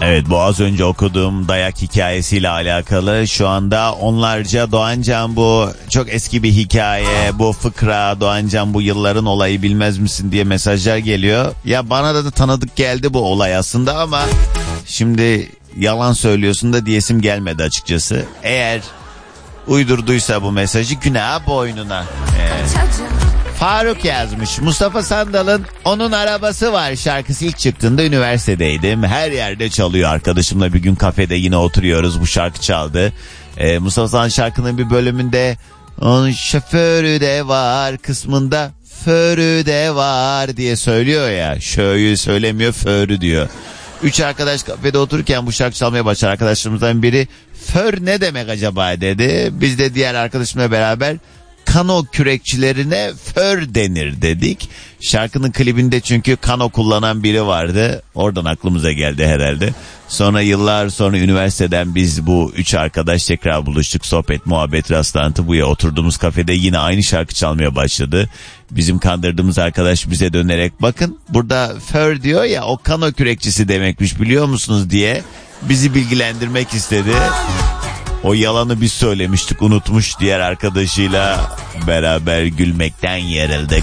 Evet, bu az önce okuduğum dayak hikayesiyle alakalı şu anda onlarca Doğancan bu çok eski bir hikaye, bu fıkra, Doğancan bu yılların olayı bilmez misin diye mesajlar geliyor. Ya bana da tanıdık geldi bu olay aslında ama şimdi yalan söylüyorsun da diyesim gelmedi açıkçası. Eğer uydurduysa bu mesajı günah boynuna. Faruk yazmış. Mustafa Sandal'ın Onun Arabası Var şarkısı ilk çıktığında üniversitedeydim. Her yerde çalıyor. Arkadaşımla bir gün kafede yine oturuyoruz. Bu şarkı çaldı. Mustafa Sandal şarkının bir bölümünde onun şoförü de var kısmında förü de var diye söylüyor ya. Şö'yü söylemiyor, förü diyor. 3 arkadaş kafede otururken bu şarkı çalmaya başlar. Arkadaşlarımızdan biri för ne demek acaba dedi. Biz de diğer arkadaşımla beraber kano kürekçilerine för denir dedik. Şarkının klibinde çünkü kano kullanan biri vardı. Oradan aklımıza geldi herhalde. Sonra yıllar sonra üniversiteden biz bu 3 arkadaş tekrar buluştuk. Sohbet, muhabbet, rastlantı. Buraya oturduğumuz kafede yine aynı şarkı çalmaya başladı. Bizim kandırdığımız arkadaş bize dönerek bakın burada för diyor ya, o kano kürekçisi demekmiş biliyor musunuz diye bizi bilgilendirmek istedi. O yalanı biz söylemiştik, unutmuş, diğer arkadaşıyla beraber gülmekten yarıldık.